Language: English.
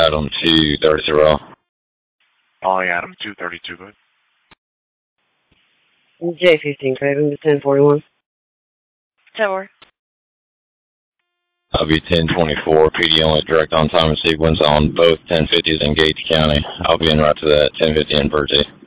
Adam 233. Calling Adam 232, good. J15, Craven to 1041. Tower. I'll be 1024. PD only direct on time and sequence on both 1050s in Gates County. I'll be en route to that 1050 in Bertie.